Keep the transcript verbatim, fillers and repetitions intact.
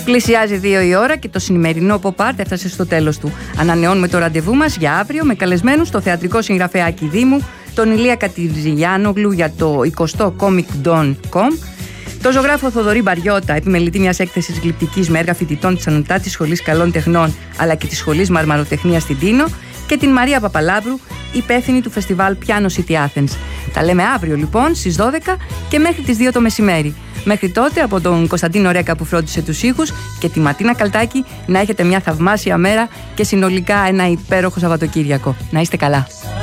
Πλησιάζει δύο η ώρα και το σημερινό Pop Art έφτασε στο τέλος του. Ανανεώνουμε το ραντεβού μας για αύριο με καλεσμένους το θεατρικό συγγραφέα Άκη Δήμου, τον Ηλία Κατιζηλιάνογλου για το εικοστό κόμικ ντον κομ, τον ζωγράφο Θοδωρή Μπαριώτα, επιμελητή μιας έκθεσης γλυπτικής με έργα φοιτητών της Ανωτάτης Σχολής Καλών Τεχνών αλλά και της Σχολής Μαρμαροτεχνίας στην Τίνο, και την Μαρία Παπαλάβρου, υπεύθυνη του φεστιβάλ Piano City Athens. Τα λέμε αύριο λοιπόν στις δώδεκα και μέχρι τις δύο το μεσημέρι. Μέχρι τότε, από τον Κωνσταντίνο Ρέκα που φρόντισε τους ήχους και τη Ματίνα Καλτάκη, να έχετε μια θαυμάσια μέρα και συνολικά ένα υπέροχο Σαββατοκύριακο. Να είστε καλά.